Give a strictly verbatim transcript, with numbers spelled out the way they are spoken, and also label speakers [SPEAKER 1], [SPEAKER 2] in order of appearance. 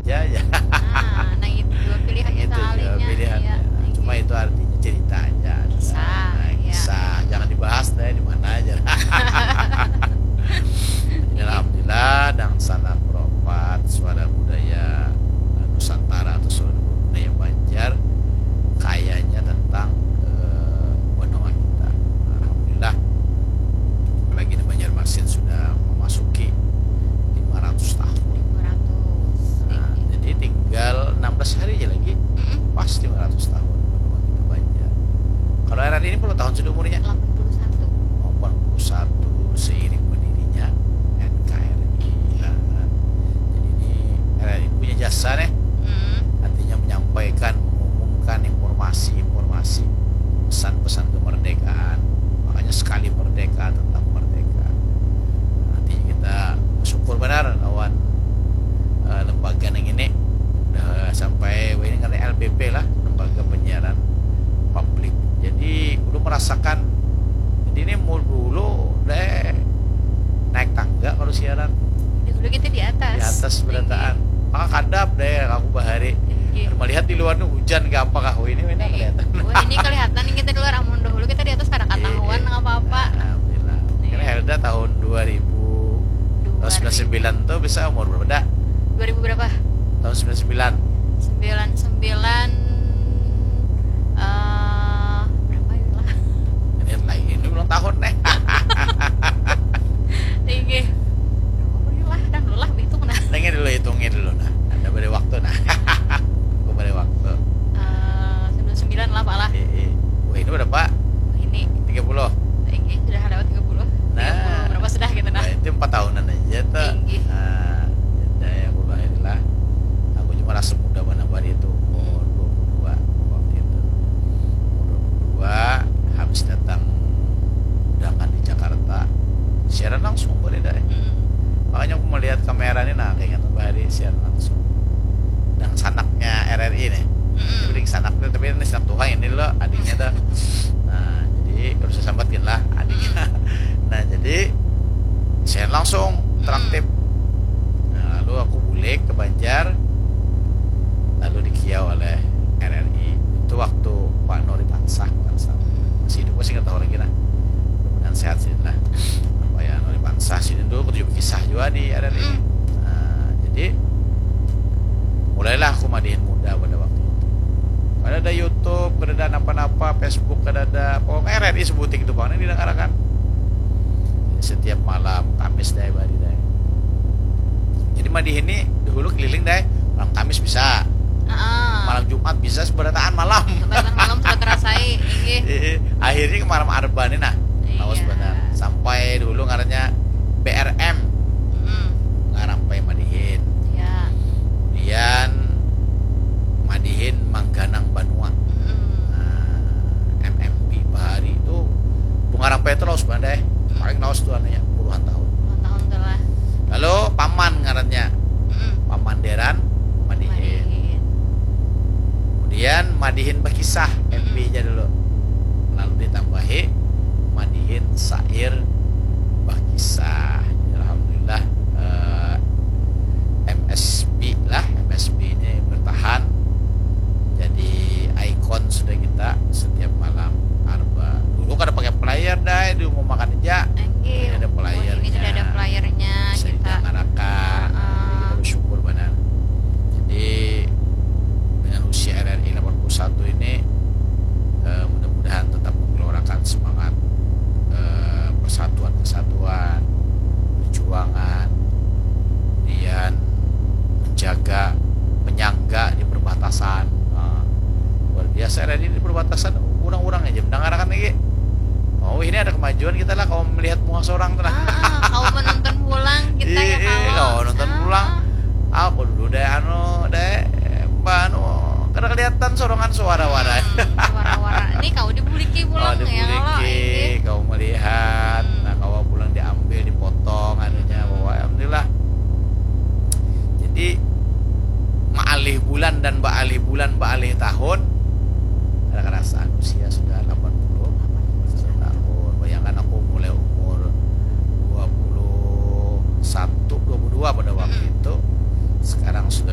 [SPEAKER 1] aja ya.
[SPEAKER 2] Nah, nah itu juga pilihannya
[SPEAKER 1] Itu juga
[SPEAKER 2] kalinya.
[SPEAKER 1] pilihannya.
[SPEAKER 2] Ya,
[SPEAKER 1] Cuma
[SPEAKER 2] iya.
[SPEAKER 1] itu artinya cerita aja.
[SPEAKER 2] Kisah,
[SPEAKER 1] Nah,
[SPEAKER 2] ya.
[SPEAKER 1] kisah. Jangan dibahas deh di mana aja.
[SPEAKER 2] Iya.
[SPEAKER 1] Alhamdulillah dan sana Propat suara budaya Nusantara atau suara budaya Banjar kayanya tentang eh, benua kita. Alhamdulillah apalagi di Banjarmasin sudah memasuki lima ratus tahun.
[SPEAKER 2] lima ratus.
[SPEAKER 1] Nah, jadi tinggal enam belas hari aja lagi
[SPEAKER 2] Mm-mm.
[SPEAKER 1] pas lima ratus tahun benua kita Banjar. Kalau R R I ini berapa tahun sudah umurnya?
[SPEAKER 2] delapan puluh satu.
[SPEAKER 1] delapan puluh satu seiring berdirinya N K R I. Ya. Jadi ini R R I punya jasa nih,
[SPEAKER 2] Mm.
[SPEAKER 1] artinya menyampaikan, mengumumkan informasi-informasi, pesan-pesan kemerdekaan. Makanya sekali merdeka tetap merdeka. Nanti kita bersyukur benar lawan uh, lembaga yang ini udah sampai ini kan L B P lah, lembaga penyiaran publik. Jadi belum merasakan. Jadi ini mau dulu deh naik tangga kalau siaran
[SPEAKER 2] Dulu kita di atas.
[SPEAKER 1] di atas berataan. Maka kadap deh aku bahari.
[SPEAKER 2] Iya.
[SPEAKER 1] Melihat di luar nih hujan gak apa kah ini mana kelihatan.
[SPEAKER 2] Wah ini kelihatan nih kita di luar, amun dahulu kita di atas kadang ketahuan nggak apa-apa.
[SPEAKER 1] Alhamdulillah. Karena Helda tahun dua ribu sembilan puluh sembilan tuh bisa umur berapa dah?
[SPEAKER 2] dua ribu berapa?
[SPEAKER 1] Tahun sembilan puluh sembilan.
[SPEAKER 2] sembilan puluh sembilan eh berapa ya lah?
[SPEAKER 1] Ini lagi ini ulang tahun nih.
[SPEAKER 2] Tinggi. Berapa lah? Dan dulu lah hitung nah.
[SPEAKER 1] Dengar dulu hitungin dulu nah. Ada beri waktu nah. Aku beri waktu.
[SPEAKER 2] Eh, sembilan puluh sembilan lah Pak lah.
[SPEAKER 1] Eh, eh. Wah ini berapa?
[SPEAKER 2] Ini
[SPEAKER 1] tiga puluh.
[SPEAKER 2] tinggi sudah lewat tiga puluh.
[SPEAKER 1] Nah.
[SPEAKER 2] tiga puluh berapa sudah gitu nah.
[SPEAKER 1] Nah, itu empat tahunan aja tuh.
[SPEAKER 2] Tinggi.
[SPEAKER 1] Nah, jadi ya aku lahirlah. Aku cuma rasa muda mana bari itu umur dua puluh dua waktu itu. Umur dua puluh dua habis datang undangan di Jakarta. Siaran langsung boleh dah.
[SPEAKER 2] Hmm.
[SPEAKER 1] Makanya aku melihat kamera ini nah kayaknya tuh hari siaran langsung. Dan sanaknya R R I nih.
[SPEAKER 2] Hmm.
[SPEAKER 1] Jadi sanaknya tapi ini sanak Tuhan ini loh adiknya tuh. Nah, jadi harus saya sambatin lah adiknya. Nah, jadi saya langsung teraktif. Nah, lalu aku bulik ke Banjar, lalu dikiau oleh R R I. Itu waktu Pak Nori Pansah, kan salah. Masih hidup, masih nggak tahu lagi lah. Dan sehat sih lah. Pak ya Nori Pansah sih dulu, aku juga kisah juga di R R I. Nah, jadi mulailah aku madihin muda pada waktu itu. Ada ada YouTube, ada apa-apa, Facebook, ada ada pokoknya R R I sebuting itu bang, ini didengarkan setiap malam Kamis deh bari deh. Jadi madihin ini dahulu keliling deh, malam Kamis bisa,
[SPEAKER 2] Ah.
[SPEAKER 1] malam Jumat bisa seberataan malam.
[SPEAKER 2] Sebatan malam sudah terasai tinggi.
[SPEAKER 1] Akhirnya ke malam Arba nih nah, lawas
[SPEAKER 2] Iya.
[SPEAKER 1] benar. Sampai dulu ngarannya B R M,
[SPEAKER 2] Hmm.
[SPEAKER 1] ngarampai madihin.
[SPEAKER 2] Ya.
[SPEAKER 1] Kemudian madihin Mangganang Banua.
[SPEAKER 2] Hmm.
[SPEAKER 1] Nah, M M B Bahari itu Bungarang Petros bandai paling laos tuh anaknya puluhan tahun.
[SPEAKER 2] Puluhan tahun telah.
[SPEAKER 1] Lalu Paman ngarannya
[SPEAKER 2] Hmm.
[SPEAKER 1] Pamanderan Madihin.
[SPEAKER 2] Madihin.
[SPEAKER 1] Kemudian Madihin Bekisah M B nya dulu. Lalu ditambahi Madihin Sair Bekisah. Alhamdulillah eh, M S B lah M S B ini bertahan jadi ikon sudah kita setiap malam Arba. Dulu kan ada pakai player dah di rumah makan aja.
[SPEAKER 2] Tinggi.
[SPEAKER 1] Ini ada playernya.
[SPEAKER 2] Ini sudah ada playernya
[SPEAKER 1] Bisa
[SPEAKER 2] kita.
[SPEAKER 1] didengarkan.
[SPEAKER 2] Ah.
[SPEAKER 1] Kita bersyukur benar. Jadi dengan usia R R I delapan puluh satu ini eh, mudah-mudahan tetap menggelorakan semangat eh, persatuan kesatuan, perjuangan, kemudian menjaga penyangga di perbatasan. Nah, luar biasa R R I di perbatasan orang-orang aja mendengarkan lagi. Oh ini ada kemajuan kita lah kalau melihat muka seorang tuh.
[SPEAKER 2] Ah, kau menonton pulang kita ya
[SPEAKER 1] Iya,
[SPEAKER 2] kalau.
[SPEAKER 1] kau nonton
[SPEAKER 2] Ah.
[SPEAKER 1] pulang. Aku dulu deh anu deh mbak anu karena kelihatan sorongan suara-suara.
[SPEAKER 2] Hmm, Suara-suara. Ini kau dibuliki
[SPEAKER 1] Oh
[SPEAKER 2] pulang ya kalau
[SPEAKER 1] dibuliki,
[SPEAKER 2] ini.
[SPEAKER 1] kau melihat,
[SPEAKER 2] Hmm.
[SPEAKER 1] nah kau pulang diambil, dipotong, anunya bahwa alhamdulillah. Jadi ma'alih bulan dan ba'alih bulan ba'alih tahun ada kerasaan usia sudah delapan puluh tahun. Bayangkan aku mulai umur dua puluh satu, dua puluh dua pada waktu itu. Sekarang sudah